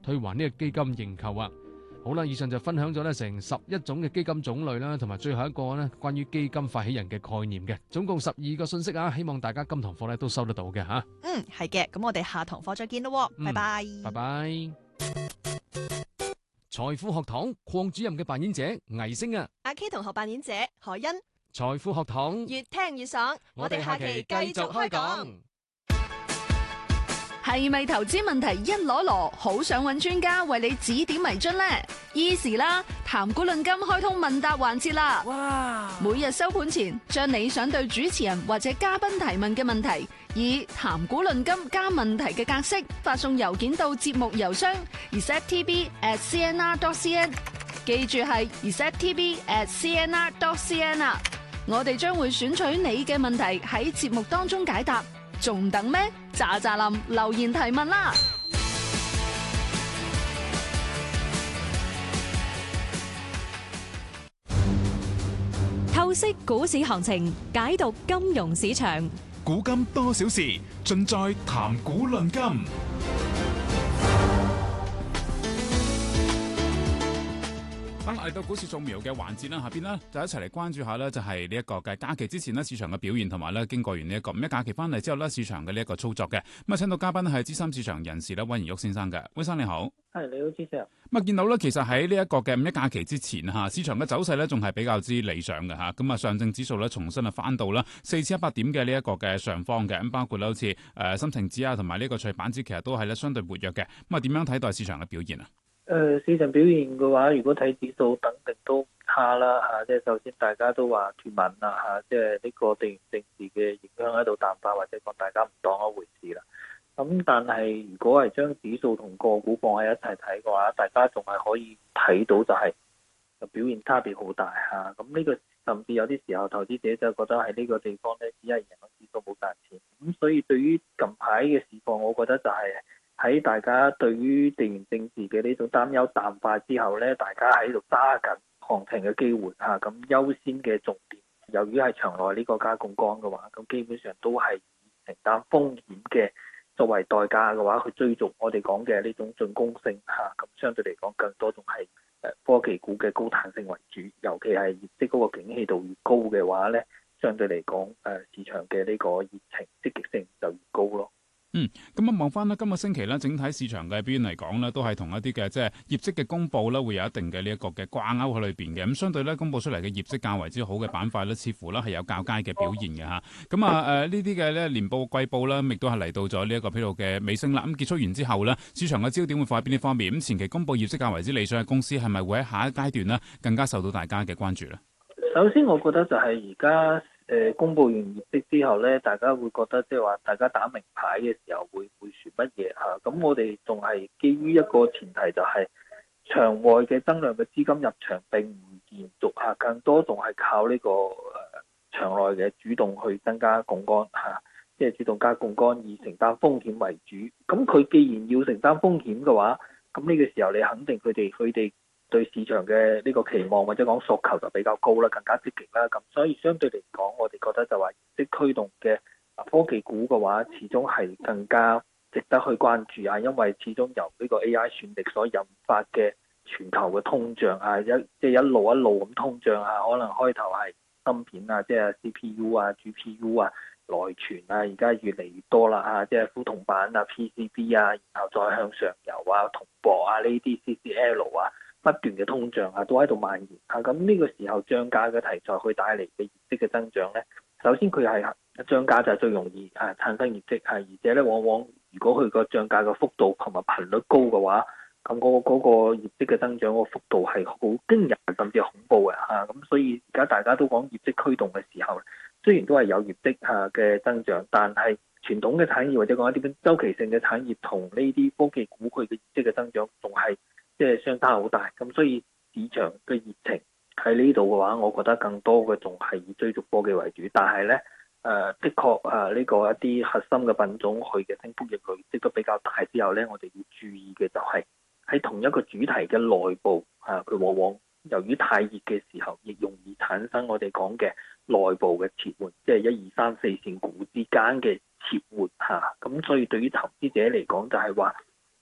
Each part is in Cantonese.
退還呢個基金認購啊。好啦，以上就分享咗咧成11種嘅基金種類啦，同埋最後一個咧關於基金發起人嘅概念嘅，總共12個信息啊，希望大家今堂課咧都收得到嘅吓。 係嘅，咁我哋下堂課再見咯，拜拜。 拜拜。財富學堂鄺主任嘅扮演者倪星啊， 阿 K 同學扮演者何欣。 財富學堂越聽越爽，我哋下期繼續開講。 係咪投資問題一籮籮，好想揾專家為你指點迷津呢？Easy 啦，談股論金開通問答環節啦！哇！每日收盤前，將你想對主持人或者嘉賓提問嘅問題，以談股論金加問題嘅格式發送郵件到節目郵箱 receptv@cnr.cn， 記住係 receptv@cnr.cn 啊！我哋將會選取你嘅問題喺節目當中解答。仲等咩？喳喳林留言提問啦！ 透析股市行情，解讀金融市場， 古今多少事，盡在談股論金。嚟到股市掃描嘅環節啦，下邊呢就一齊嚟關注下呢，就係呢一個嘅假期之前呢市場嘅表現，同埋呢經過完呢一個五一假期翻嚟之後呢市場嘅呢一個操作嘅。咁啊，請到嘉賓係資深市場人士啦，溫賢旭先生嘅。溫生你好， 係你好，主持人。 咁啊，見到呢，其實喺呢一個嘅五一假期之前嚇，市場嘅走勢呢仲係比較之理想嘅嚇。咁啊，上證指數呢重新啊翻到啦4100點嘅呢一個嘅上方嘅。咁包括咧好似深成指啊，同埋呢個創業板指，其實都係咧相對活躍嘅。咁啊，點樣睇待市場嘅表現啊？ 市場表現嘅話，如果睇指數，肯定都唔差啦嚇。即係首先大家都話脫敏啦嚇，即係呢個地緣政治嘅影響喺度淡化，或者講大家唔當一回事啦。咁但係如果係將指數同個股放喺一齊睇嘅話，大家仲係可以睇到就係表現差別好大嚇。咁呢個甚至有啲時候投資者就覺得喺呢個地方咧，只係贏咗指數冇賺錢。咁所以對於近排嘅市況，我覺得就係喺大家對於地緣政治嘅呢種擔憂淡化之後咧，大家喺度揸緊行情嘅機會嚇。咁優先嘅重點，由於係場內呢個加槓桿嘅話，咁基本上都係以承擔風險嘅作為代價嘅話，去追逐我哋講嘅呢種進攻性嚇。咁相對嚟講，更多仲係科技股嘅高彈性為主，尤其係業績嗰個景氣度越高嘅話咧，相對嚟講市場嘅呢個熱情積極性就越高咯。 咁啊望翻呢今個星期呢整體市場嘅表現嚟講呢都係同一啲嘅即係業績嘅公佈呢會有一定嘅呢一個嘅掛鈎喺裏邊嘅。咁相對呢公佈出嚟嘅業績較為之好嘅板塊呢，似乎呢係有較佳嘅表現嘅嚇。咁呢啲嘅呢年報季報呢，亦都係嚟到咗呢一個披露嘅尾聲啦。咁結束完之後呢，市場嘅焦點會放喺邊啲方面？咁前期公佈業績較為之理想嘅公司，係咪會喺下一階段呢更加受到大家嘅關注呢？ 首先，我覺得就係而家公佈完業績之後咧，大家會覺得即係話大家打明牌嘅時候會選乜嘢嚇？咁我哋仲係基於一個前提，就係場外嘅增量嘅資金入場並唔延續嚇，更多仲係靠呢個場內嘅主動去增加槓桿嚇，即係主動加槓桿以承擔風險為主。咁佢既然要承擔風險嘅話，咁呢個時候你肯定佢哋對市場嘅呢個期望或者講訴求就比較高啦，更加積極啦。咁所以相對嚟講，我哋覺得就話業績驅動嘅科技股嘅話，始終係更加值得去關注啊。因為始終由呢個 AI 算力所引發嘅全球嘅通脹啊，一路咁通脹啊，可能開頭係芯片啊，即係 CPU 啊、GPU 啊、內存啊，而家越嚟越多啦嚇，即係富銅板啊、PCB 啊，然後再向上游啊、銅箔啊呢啲 CCL 啊。不斷嘅通脹啊，都喺度蔓延啊！咁呢個時候漲價嘅題材去帶嚟嘅業績嘅增長咧，首先佢係漲價就係最容易產生業績而且咧往往如果佢個漲價嘅幅度同埋頻率高嘅話，咁嗰個業績嘅增長個幅度係好驚人甚至恐怖嘅嚇。咁所以而家大家都講業績驅動嘅時候，雖然都係有業績嘅增長，但係傳統嘅產業或者講一啲周期性嘅產業同呢啲科技股佢嘅業績嘅增長仲係即係相差好大，咁所以市場嘅熱情喺呢度嘅話，我覺得更多嘅仲係以追逐科技為主。但係咧，的確呢個一啲核心嘅品種，佢嘅升幅亦累積得比較大之後咧，我哋要注意嘅就係喺同一個主題嘅內部佢往往由於太熱嘅時候，亦容易產生我哋講嘅內部嘅切換，即係1、2、3、4線股之間嘅切換咁所以對於投資者嚟講，就係話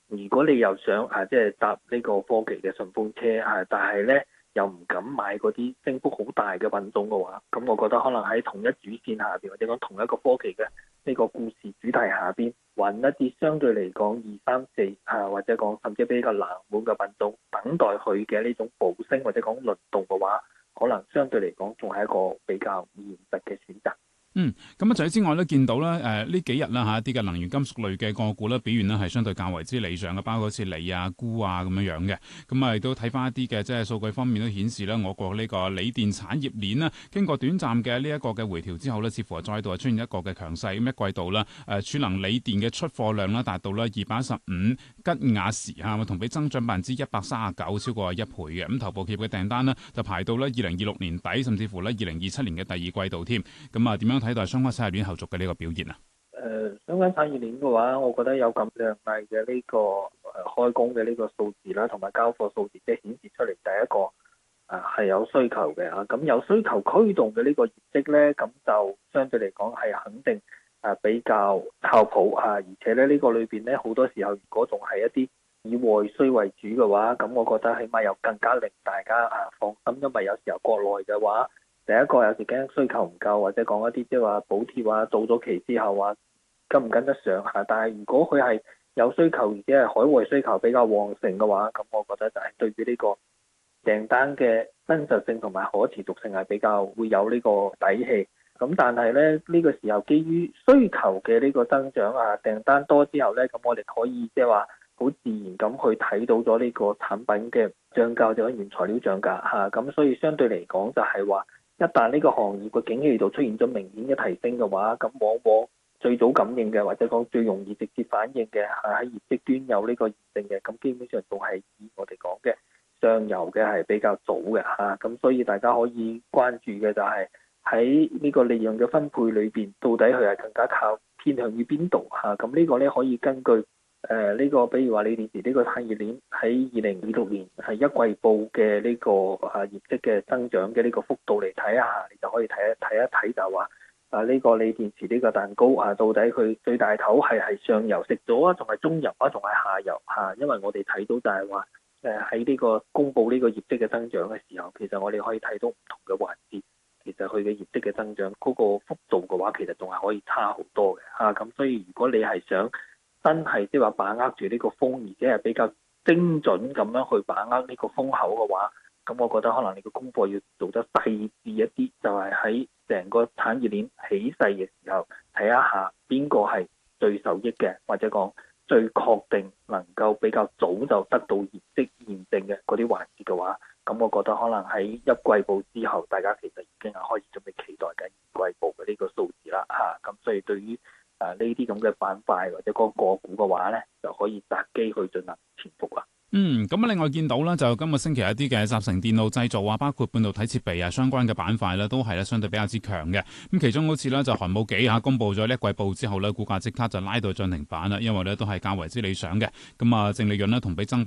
如果你又想即係搭呢個科技嘅順風車但係咧又唔敢買嗰啲升幅好大嘅品種嘅話，咁我覺得可能喺同一主線下邊，或者講同一個科技嘅呢個故事主題下邊，揾一啲相對嚟講二三四或者講甚至比較冷門嘅品種，等待佢嘅呢種補升或者講輪動嘅話，可能相對嚟講仲係一個比較現實嘅選擇。 咁除此之外咧，見到咧呢幾日啦一啲嘅能源金屬類嘅個股咧表現咧係相對較為之理想嘅，包括好似鋰啊、鈷啊咁樣嘅。咁亦都睇翻一啲嘅即係數據方面都顯示咧，我國呢個鋰電產業鏈咧經過短暫嘅呢一個嘅回調之後咧，似乎係再度係出現一個嘅強勢。咁一季度啦儲能鋰電嘅出貨量啦達到咧215吉瓦時同比增長139%，超過1倍嘅。咁頭部企業嘅訂單呢，就排到咧2026年底，甚至乎咧2027年嘅第二季度添。咁點樣睇到係相關產業鏈後續嘅呢個表現啊？ 相關產業鏈嘅話，我覺得有咁亮麗嘅呢個開工嘅呢個數字啦，同埋交貨數字，即係顯示出嚟第一個係有需求嘅咁有需求驅動嘅呢個業績咧，咁就相對嚟講係肯定比較靠譜而且咧呢個裏邊咧好多時候，如果仲係一啲以外需為主嘅話，咁我覺得起碼又更加令大家放心，因為有時候國內嘅話，第一個有時驚需求唔夠，或者講一啲即係話補貼到咗期之後跟唔跟得上但係如果佢係有需求，而且係海外需求比較旺盛嘅話，咁我覺得就係對於呢個訂單嘅真實性同埋可持續性係比較會有呢個底氣。咁但係咧呢個時候基於需求嘅呢個增長訂單多之後咧，咁我哋可以即係話好自然咁去睇到咗呢個產品嘅漲價或者原材料漲價咁所以相對嚟講就係話，一旦呢個行業嘅景氣度出現咗明顯嘅提升嘅話，咁往往最早感應嘅或者講最容易直接反應嘅喺業績端有呢個現證嘅，咁基本上仲係以我哋講嘅上游嘅係比較早嘅咁所以大家可以關注嘅就係喺呢個利潤嘅分配裏邊，到底佢係更加靠偏向於邊度咁呢個咧可以根據呢個比如話鋰電池呢個產業鏈喺2026年係一季報嘅呢個業績嘅增長嘅呢個幅度嚟睇下，你就可以睇一睇就話呢個鋰電池呢個蛋糕到底佢最大頭係上游食咗仲係中游仲係下游因為我哋睇到就係話喺呢個公佈呢個業績嘅增長嘅時候，其實我哋可以睇到唔同嘅環節，其實佢嘅業績嘅增長嗰個幅度嘅話，其實仲係可以差好多嘅咁所以如果你係想真係即係話把握住呢個風，而且係比較精準咁樣去把握呢個風口嘅話，咁我覺得可能你個功課要做得細緻一啲，就係喺成個產業鏈起勢嘅時候，睇一下邊個係最受益嘅，或者講最確定能夠比較早就得到業績驗證嘅嗰啲環節嘅話，咁我覺得可能喺一季報之後，大家其實已經係開始準備期待緊二季報嘅呢個數字啦咁所以對於呢啲咁嘅板塊或者個股嘅話咧，就可以擇機去進行潛伏啦。 咁另外見到咧，就今個星期一啲嘅集成電路製造包括半導體設備相關嘅板塊咧，都係咧相對比較之強嘅。咁其中好似咧就寒武紀公佈咗呢一季報之後咧，股價即刻就拉到漲停板啦，因為咧都係較為之理想嘅。咁淨利潤咧同比增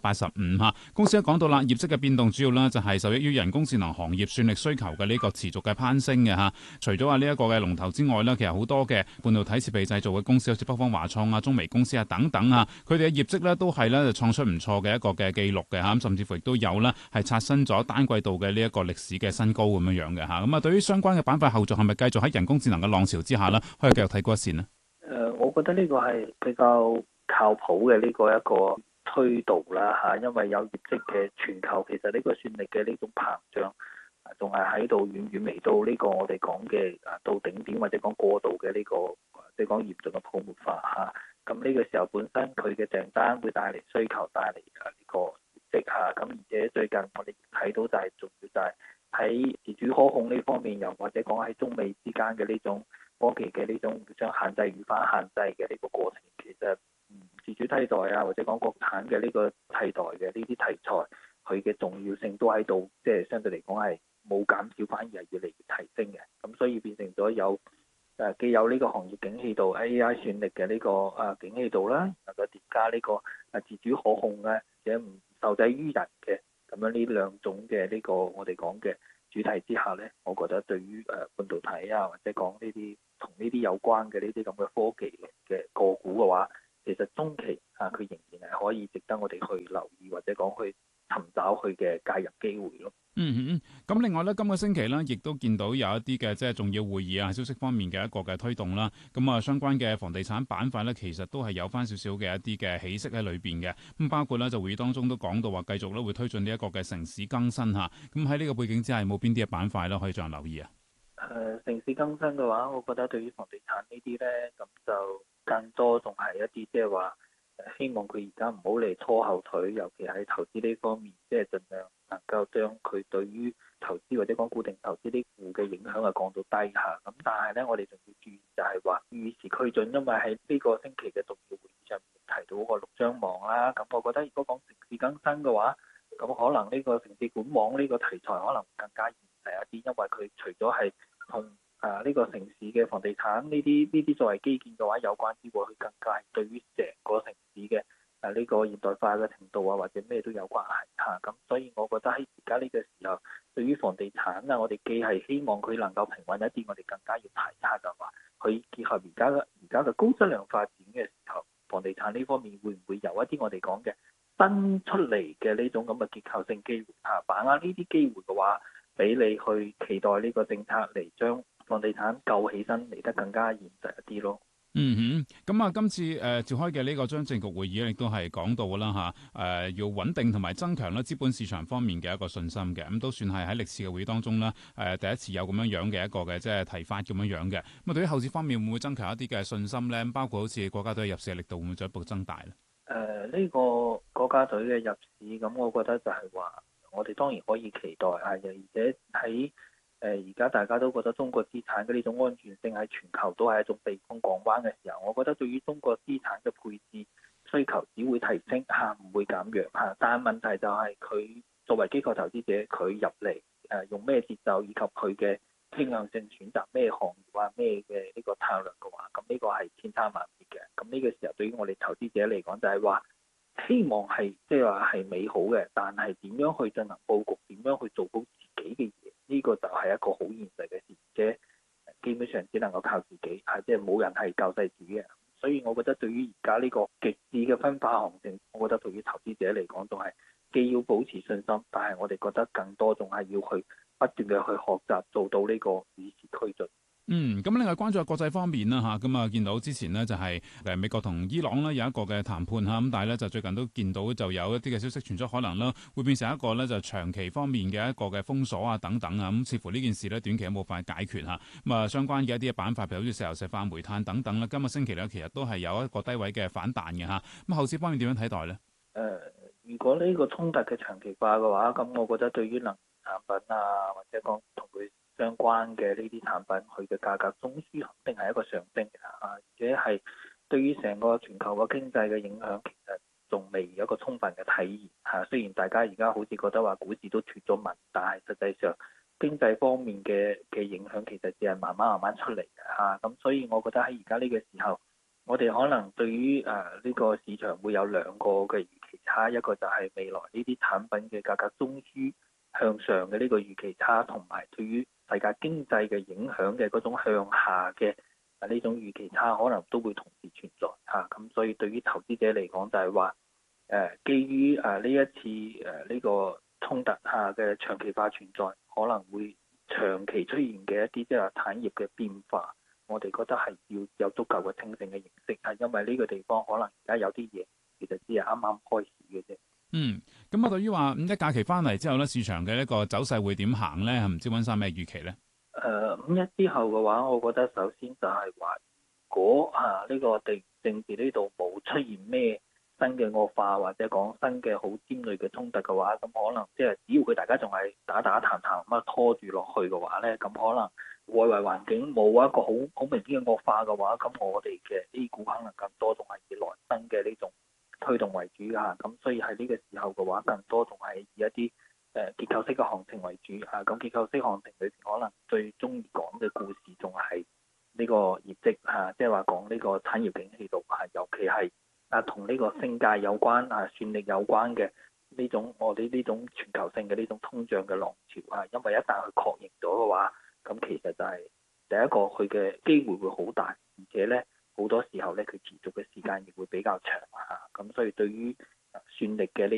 185%公司都講到啦，業績嘅變動主要咧就係受益於人工智能行業算力需求嘅呢個持續嘅攀升嘅除咗話呢一個嘅龍頭之外咧，其實好多嘅半導體設備製造嘅公司，好似北方華創中微公司等等佢哋嘅業績咧都係咧就創出唔錯嘅一個嘅記錄嘅咁甚至乎亦都有啦，係刷新咗單季度嘅呢一個歷史嘅新高咁樣嘅咁對於相關嘅板塊後續係咪繼續喺人工智能嘅浪潮之下呢，可以繼續睇高一線呢？ 我覺得呢個係比較靠譜嘅呢個一個推導啦因為有業績嘅全球，其實呢個算力嘅呢種膨脹仲係喺度遠遠未到呢個我哋講嘅到頂點或者講過度嘅呢個即係講嚴重嘅泡沫化咁呢個時候本身佢嘅訂單會帶嚟需求，帶嚟呢個業績咁而且最近我哋睇到就係重要就係喺自主可控呢方面，又或者講喺中美之間嘅呢種科技嘅呢種將限制與反限制嘅呢個過程，其實自主替代或者講國產嘅呢個替代嘅呢啲題材，佢嘅重要性都喺度，即係相對嚟講係冇減少，反而係越嚟越提升嘅。咁所以變成咗有既有呢個行業景氣度 AI 算力嘅呢個景氣度啦，能夠疊加呢個自主可控嘅，而且唔受制於人嘅咁樣呢兩種嘅呢個我哋講嘅主題之下咧，我覺得對於半導體或者講呢啲同呢啲有關嘅呢啲咁嘅科技嘅個股嘅話， 其實中期佢仍然係可以值得我哋去留意或者講去尋找佢嘅介入機會咯。 咁另外咧，今個星期咧，亦都見到有一啲嘅即係重要會議啊、消息方面嘅一個嘅推動啦。咁啊，相關嘅房地產板塊咧，其實都係有翻少少嘅一啲嘅起色喺裏邊嘅。咁包括咧，就會議當中都講到話，繼續咧會推進呢一個嘅城市更新嚇。咁喺呢個背景之下，有冇邊啲嘅板塊咧可以進行留意啊？ 城市更新嘅話，我覺得對於房地產呢啲咧，咁就更多仲係一啲即係話希望佢而家唔好嚟拖後腿，尤其喺投資呢方面，即係盡量能夠將佢對於投資或者講固定投資啲負嘅影響係降到低下。咁但係咧，我哋仲要注意就係話與時俱進，因為喺呢個星期嘅重要會議上面提到嗰個六張網啦。咁我覺得如果講城市更新嘅話，咁可能呢個城市管網呢個題材可能更加現實一啲，因為佢除咗係同呢個城市嘅房地產呢啲作為基建嘅話有關之外，佢更加係對於成個城市嘅呢個現代化嘅程度啊，或者咩都有關係嚇。咁所以我覺得喺而家呢個時候，對於房地產啊，我哋既係希望佢能夠平穩一啲，我哋更加要睇下就話佢結合而家嘅高質量發展嘅時候，房地產呢方面會唔會有一啲我哋講嘅新出嚟嘅呢種咁嘅結構性機會嚇？把握呢啲機會嘅話，俾你去期待呢個政策嚟將房地產救起身嚟得更加現實一啲咯。 咁啊，今次召開嘅呢個中政局會議亦都係講到啦要穩定同埋增強咧資本市場方面嘅一個信心嘅，咁都算係喺歷次嘅會議當中啦，第一次有咁樣嘅一個嘅即係提法咁樣嘅。咁啊，對於後市方面會唔會增強一啲嘅信心咧？包括好似國家隊入市嘅力度會唔會進一步增大咧？ 呢個國家隊嘅入市，咁我覺得就係話，我哋當然可以期待而且喺而家大家都覺得中國資產嘅呢種安全性喺全球都係一種避風港灣嘅時候，我覺得對於中國資產嘅配置需求只會提升唔會減弱但係問題就係佢作為機構投資者，佢入嚟用咩節奏以及佢嘅傾向性選擇咩行業咩嘅呢個策略嘅話，咁呢個係千差萬別嘅。咁呢個時候對於我哋投資者嚟講就係話，希望係即係話係美好嘅，但係點樣去進行佈局，點樣去做好自己嘅嘢，呢個就係一個好現實嘅事，且基本上只能夠靠自己，即係冇人係救世主嘅。所以我覺得對於而家呢個極致嘅分化行情，我覺得對於投資者嚟講仲係既要保持信心，但係我哋覺得更多仲係要去不斷嘅去學習，做到呢個與時俱進。 咁另外關注下國際方面啦咁啊見到之前呢就係美國同伊朗呢有一個嘅談判咁但係咧就最近都見到就有一啲嘅消息傳出，可能啦會變成一個咧就長期方面嘅一個嘅封鎖等等咁似乎呢件事咧短期都冇法解決咁啊相關嘅一啲嘅板塊，譬如好似石油石化、煤炭等等啦，今個星期咧其實都係有一個低位嘅反彈嘅咁後市方面點樣睇待咧？ 如果呢個衝突嘅長期化嘅話，咁我覺得對於能源產品或者講同佢相關嘅呢啲產品，佢嘅價格終須肯定係一個上升嘅而且係對於成個全球嘅經濟嘅影響，其實仲未有一個充分嘅體現雖然大家而家好似覺得話股市都脫咗紋，但係實際上經濟方面嘅影響其實只係慢慢出嚟嘅咁所以我覺得喺而家呢個時候，我哋可能對於呢個市場會有兩個嘅預期差，一個就係未來呢啲產品嘅價格終須向上嘅呢個預期差，同埋對於世界經濟嘅影響嘅嗰種向下嘅呢種預期差，可能都會同時存在咁所以對於投資者嚟講就係話基於呢一次呢個衝突嘅長期化存在，可能會長期出現嘅一啲即係話產業嘅變化，我哋覺得係要有足夠嘅清醒嘅認識因為呢個地方可能而家有啲嘢其實只係啱啱開始嘅啫。 咁對於話五一假期翻嚟之後咧，市場嘅一個走勢會點行咧？唔知溫生咩預期咧？ 五一之後嘅話，我覺得首先就係話，如果呢個地緣政治呢度冇出現咩新嘅惡化，或者講新嘅好尖銳嘅衝突嘅話，咁可能即係只要佢大家仲係打談咁拖住落去嘅話咧，咁可能外圍環境冇一個好明顯嘅惡化嘅話，咁我哋嘅 A 股可能更多仲係以內生嘅呢種推動為主咁所以喺呢個時候嘅話，更多仲係以一啲結構式嘅行情為主咁結構式行情裏邊可能最中意講嘅故事仲係呢個業績即係話講呢個產業景氣度尤其係同呢個升價有關算力有關嘅呢種我哋呢種全球性嘅呢種通脹嘅浪潮因為一旦佢確認咗嘅話，咁其實就係第一個佢嘅機會會好大，而且咧好多時候咧佢持續嘅時間亦會比較長嚇，咁所以對於算力嘅呢